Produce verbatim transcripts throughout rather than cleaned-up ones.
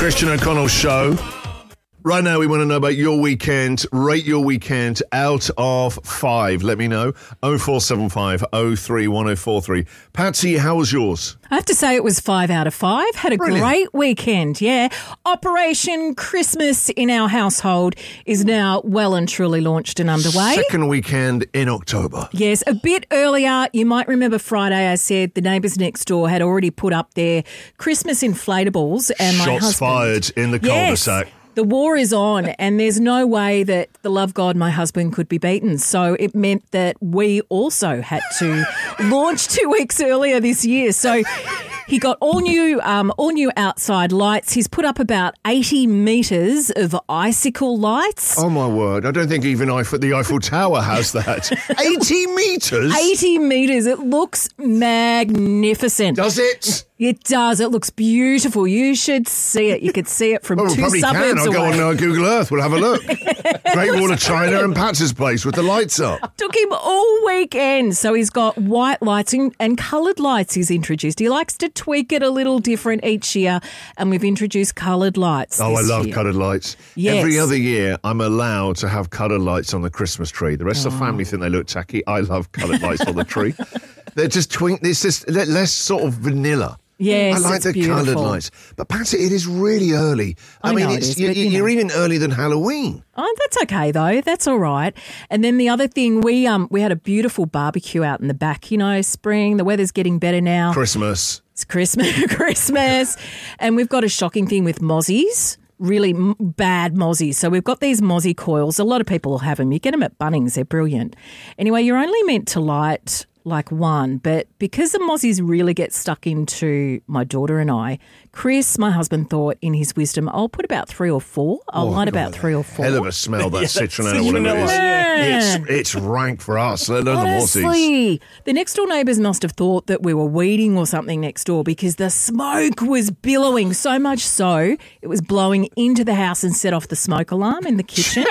Christian O'Connell Show. Right now, we want to know about your weekend. Rate your weekend out of five. Let me know. oh four seven five oh three one oh four three. Patsy, how was yours? I have to say it was five out of five. Had a Brilliant. great weekend, yeah. Operation Christmas in our household is now well and truly launched and underway. Second weekend in October. Yes, a bit earlier. You might remember Friday I said the neighbours next door had already put up their Christmas inflatables. And my Shots husband, fired in the yes, cul-de-sac. The war is on and there's no way that the love god, my husband, could be beaten. So it meant that we also had to launch two weeks earlier this year. So he got all new um, all new outside lights. He's put up about eighty metres of icicle lights. Oh, my word. I don't think even Eiffel, the Eiffel Tower has that. eighty metres? eighty metres. It looks magnificent. Does it? It does. It looks beautiful. You should see it. You could see it from Well, we two probably suburbs can. I'll go away. on uh, Google Earth. We'll have a look. Great Wall of China and Pat's place with the lights up. Took him all weekend. So he's got white lights and, and coloured lights he's introduced. He likes to tweak it a little different each year, and we've introduced coloured lights Oh, I this love year. coloured lights. Yes. Every other year, I'm allowed to have coloured lights on the Christmas tree. The rest of the family think they look tacky. I love coloured lights on the tree. They're just twink. It's just le- less sort of vanilla. Yes, I like it's the beautiful. coloured lights. But Patsy, it is really early. I, I mean, know it it's, is, you, but, you you're know. even earlier than Halloween. Oh, that's okay though. That's all right. And then the other thing, we um we had a beautiful barbecue out in the back. You know, spring. The weather's getting better now. Christmas. It's Christmas, Christmas, and we've got a shocking thing with mozzies. Really m- bad mozzies. So we've got these mozzie coils. A lot of people will have them. You get them at Bunnings. They're brilliant. Anyway, you're only meant to light like one, but because the mozzies really get stuck into my daughter and I, Chris, my husband, thought in his wisdom, I'll put about three or four. I'll Oh, light God, about three or four. Hell of a smell, that Yeah, citronella, whatever it citronella, is. yeah. It's, it's rank for us, let alone the Aussies. Honestly, the next door neighbours must have thought that we were weeding or something next door because the smoke was billowing, so much so it was blowing into the house and set off the smoke alarm in the kitchen.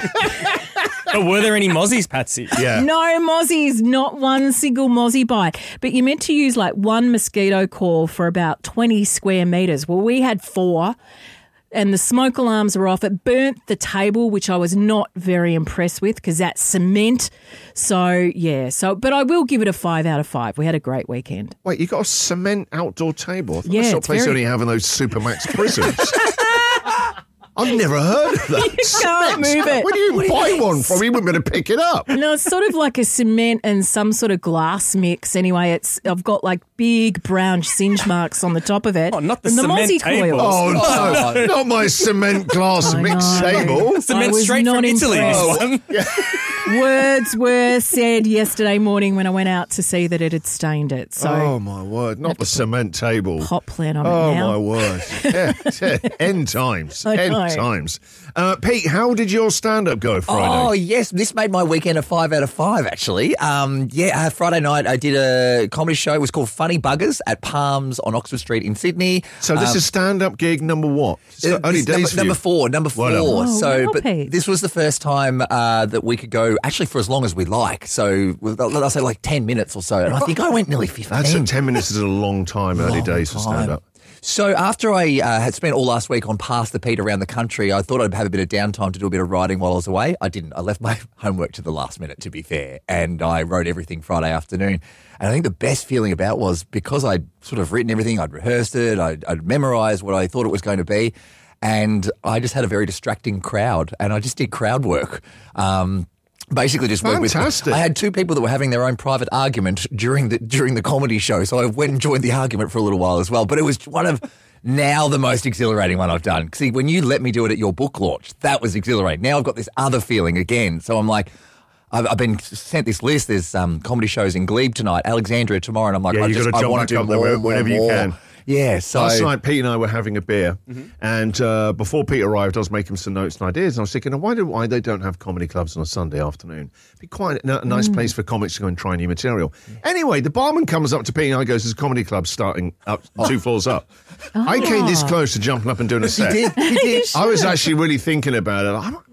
But were there any mozzies, Patsy? Yeah. No mozzies, not one single mozzie bite. But you're meant to use like one mosquito coil for about twenty square metres. Well, we had four. And the smoke alarms were off. It burnt the table, which I was not very impressed with because that's cement. So, yeah. So, but I will give it a five out of five. We had a great weekend. Wait, you got a cement outdoor table? I thought Yeah, that's the it's place very- only have in those Supermax prisons. I've never heard of that. You can't move it. Where do you buy one from? You wouldn't be able to pick it up. No, it's sort of like a cement and some sort of glass mix. Anyway, it's I've got like big brown singe marks on the top of it. Oh, not the and cement mozzie table. coils. Oh, no, not my cement glass I mixed know. table. Cement was straight not from Italy, impressed. this one. Words were said yesterday morning when I went out to see that it had stained it. So Oh, my word. Not the cement table. hot plan on Oh, it now. my word. Yeah, yeah. End times. I End know. times. Uh, Pete, how did your stand-up go Friday? Oh, yes. This made my weekend a five out of five, actually. Um, yeah, uh, Friday night I did a comedy show. It was called Funny Buggers at Palms on Oxford Street in Sydney. So this Um, is stand-up gig number what? It's Uh, the early this days number, for number you. four, number four. Well done. Oh, so, well, but Pete. this was the first time uh, that we could go actually for as long as we like. So, with- I'll say like ten minutes or so. And I think I went nearly fifteen. That's a, ten minutes is a long time, early Long days for time. stand-up. So after I uh, had spent all last week on Pass the Pete around the country, I thought I'd have a bit of downtime to do a bit of writing while I was away. I didn't. I left my homework to the last minute, to be fair, and I wrote everything Friday afternoon. And I think the best feeling about was because I'd sort of written everything, I'd rehearsed it, I'd, I'd memorised what I thought it was going to be, and I just had a very distracting crowd, and I just did crowd work. Um, Basically, just worked with. Fantastic. I had two people that were having their own private argument during the during the comedy show, so I went and joined the argument for a little while as well. But it was one of now the most exhilarating one I've done. See, when you let me do it at your book launch, that was exhilarating. Now I've got this other feeling again. So I'm like, I've, I've been sent this list. There's um, comedy shows in Glebe tonight, Alexandria tomorrow, and I'm like, Yeah, I you just gotta I jump want back to do up there more, whenever you more. can. Yeah, so Last night, Pete and I were having a beer, and uh, before Pete arrived, I was making some notes and ideas, and I was thinking, why, do, why they don't have comedy clubs on a Sunday afternoon? It'd be quite a, a nice place for comics to go and try new material. Anyway, the barman comes up to Pete and I goes, there's a comedy club starting up two floors up. I came this close to jumping up and doing a set. he did. He did. I was actually really thinking about it. I'm, am I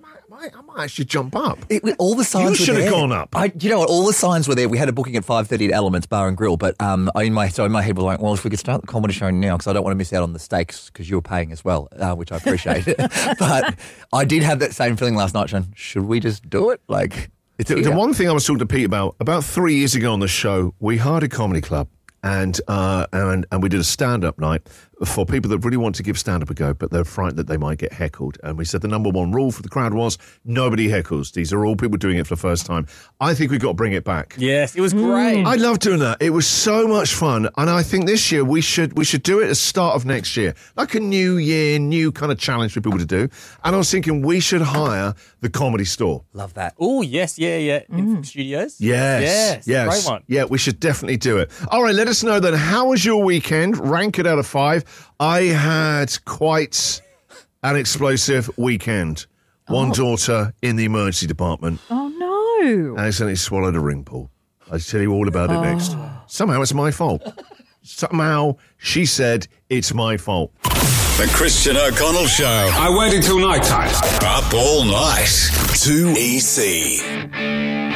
might, I might actually jump up. It, all the signs You were should have there. gone up. I, you know what? All the signs were there. We had a booking at five thirty at Elements Bar and Grill, but um, I, in my so in my head was like, well, if we could start the comedy show now, because I don't want to miss out on the steaks because you're paying as well, uh, which I appreciate. But I did have that same feeling last night, Sean. Should we just do it? Like, it's The, the here. one thing I was talking to Pete about, about three years ago on the show, we hired a comedy club and uh, and and we did a stand-up night for people that really want to give stand-up a go, but they're frightened that they might get heckled. And we said the number one rule for the crowd was nobody heckles. These are all people doing it for the first time. I think we've got to bring it back. Yes, it was great. I love doing that. It was so much fun, and I think this year we should we should do it at the start of next year, like a new year, new kind of challenge for people to do. And I was thinking we should hire the Comedy Store. Love that. Oh, yes, yeah, yeah. In studios? Yes, Yes. yes, Great one. Yeah, we should definitely do it. All right, let us know then. How was your weekend? Rank it out of five. I had quite an explosive weekend. One Oh. daughter in the emergency department Oh, no. accidentally swallowed a ring pull. I'll tell you all about it next. Somehow it's my fault. Somehow she said it's my fault. The Christian O'Connell Show. I waited till night time. Up all night. two E C.